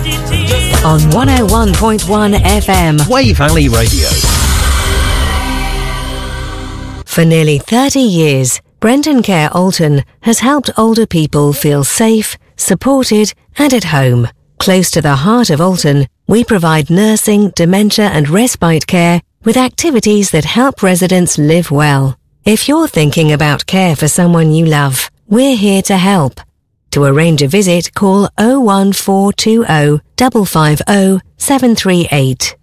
On 101.1 FM. Way Valley Radio. For nearly 30 years, Brenton Care Alton has helped older people feel safe, supported and at home. Close to the heart of Alton, we provide nursing, dementia and respite care with activities that help residents live well. If you're thinking about care for someone you love, we're here to help. To arrange a visit, call 01420 550 738.